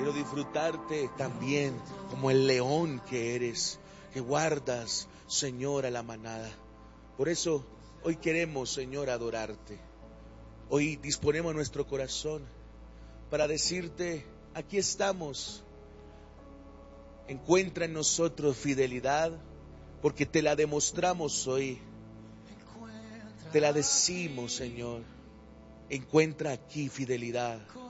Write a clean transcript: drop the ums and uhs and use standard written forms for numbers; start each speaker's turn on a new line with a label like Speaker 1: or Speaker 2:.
Speaker 1: Quiero disfrutarte también como el león que eres, que guardas, Señor, a la manada. Por eso hoy queremos, Señor, adorarte. Hoy disponemos nuestro corazón para decirte, aquí estamos. Encuentra en nosotros fidelidad, porque te la demostramos hoy. Te la decimos, Señor. Encuentra aquí fidelidad.